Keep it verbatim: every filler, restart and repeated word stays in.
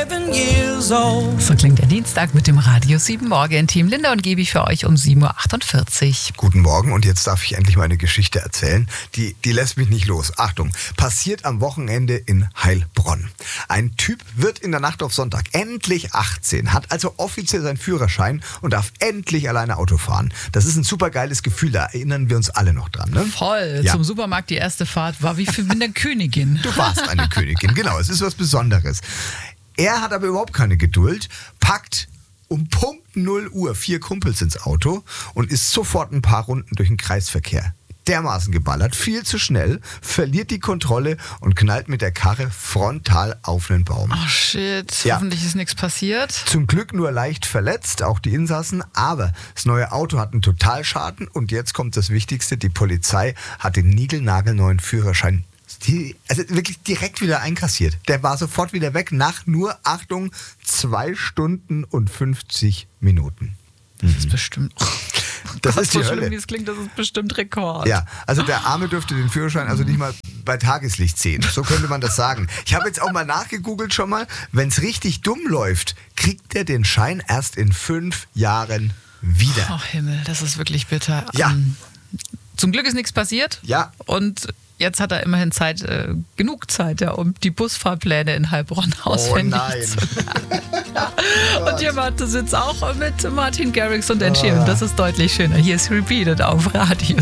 years old. So klingt der Dienstag mit dem Radio sieben Morgen. Team Linda und Gebi für euch um sieben Uhr achtundvierzig. Guten Morgen und jetzt darf ich endlich mal eine Geschichte erzählen. Die, die lässt mich nicht los. Achtung, passiert am Wochenende in Heilbronn. Ein Typ wird in der Nacht auf Sonntag endlich achtzehn, hat also offiziell seinen Führerschein und darf endlich alleine Auto fahren. Das ist ein super geiles Gefühl, da erinnern wir uns alle noch dran, ne? Voll. Ja. Zum Supermarkt die erste Fahrt war wie für eine Königin. Du warst eine Königin, genau. Es ist was Besonderes. Er hat aber überhaupt keine Geduld, packt um Punkt null Uhr vier Kumpels ins Auto und ist sofort ein paar Runden durch den Kreisverkehr. Dermaßen geballert, viel zu schnell, verliert die Kontrolle und knallt mit der Karre frontal auf einen Baum. Oh shit, Ja. hoffentlich ist nichts passiert. Zum Glück nur leicht verletzt, auch die Insassen, aber das neue Auto hat einen Totalschaden und jetzt kommt das Wichtigste, die Polizei hat den niegelnagelneuen Führerschein die, also wirklich direkt wieder einkassiert. Der war sofort wieder weg nach nur, Achtung, zwei Stunden und fünfzig Minuten. Das ist bestimmt... Das Gott, ist die so schlimm, Hölle. wie es klingt, das ist bestimmt Rekord. Ja, also der Arme dürfte den Führerschein also nicht mal bei Tageslicht sehen. So könnte man das sagen. Ich habe jetzt auch mal nachgegoogelt schon mal. Wenn es richtig dumm läuft, kriegt er den Schein erst in fünf Jahren wieder. Oh Himmel, das ist wirklich bitter. Ja. Ähm, Zum Glück ist nichts passiert. Ja. Und jetzt hat er immerhin Zeit, äh, genug Zeit, ja, um die Busfahrpläne in Heilbronn Oh auswendig nein. zu lernen. Und ihr macht das jetzt auch mit Martin Garrix und Ed Sheeran. Das ist deutlich schöner. Hier ist Repeated auf Radio